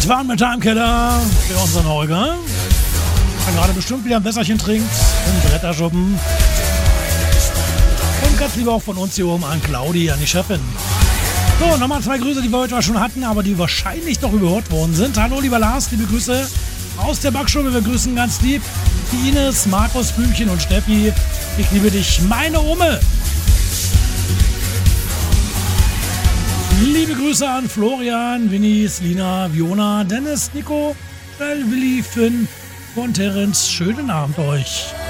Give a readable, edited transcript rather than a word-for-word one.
Das war ein Timekeller für unseren Holger. Der gerade bestimmt wieder ein Wässerchen trinkt im Bretterschuppen. Und ganz lieber auch von uns hier oben an Claudi, an die Chefin. So, nochmal 2 Grüße, die wir heute schon hatten, aber die wahrscheinlich doch überhört worden sind. Hallo, lieber Lars, liebe Grüße aus der Backstube. Wir grüßen ganz lieb die Ines, Markus, Blümchen und Steffi. Ich liebe dich, meine Ome. Liebe Grüße an Florian, Winnie, Selina, Viona, Dennis, Nico, Willi, Finn und Terence. Schönen Abend euch.